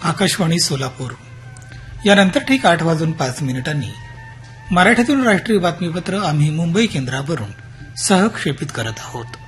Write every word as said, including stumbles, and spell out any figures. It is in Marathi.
आकाशवाणी सोलापूर. यानंतर ठीक आठ वाजून पाच मिनिटांनी मराठीतून राष्ट्रीय बातमीपत्र आम्ही मुंबई केंद्रावरून सहक्षेपित करत आहोत.